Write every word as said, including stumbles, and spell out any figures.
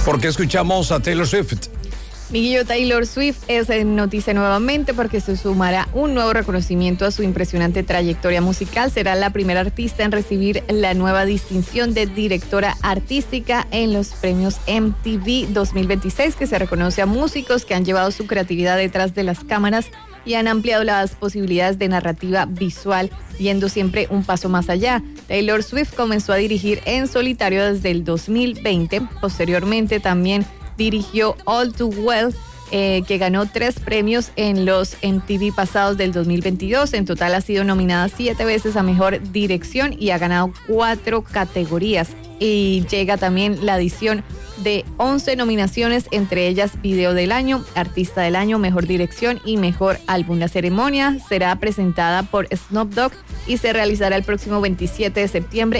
¿Por qué escuchamos a Taylor Swift? Miguelito, Taylor Swift es noticia nuevamente porque se sumará un nuevo reconocimiento a su impresionante trayectoria musical. Será la primera artista en recibir la nueva distinción de directora artística en los premios M T V dos mil veintiséis, que se reconoce a músicos que han llevado su creatividad detrás de las cámaras y han ampliado las posibilidades de narrativa visual, yendo siempre un paso más allá. Taylor Swift comenzó a dirigir en solitario desde el dos mil veinte. Posteriormente también dirigió All Too Well, eh, que ganó tres premios en los M T V pasados del dos mil veintidós. En total ha sido nominada siete veces a Mejor Dirección y ha ganado cuatro categorías. Y llega también la adición de once nominaciones, entre ellas Video del Año, Artista del Año, Mejor Dirección y Mejor Álbum. La ceremonia será presentada por Snoop Dogg y se realizará el próximo veintisiete de septiembre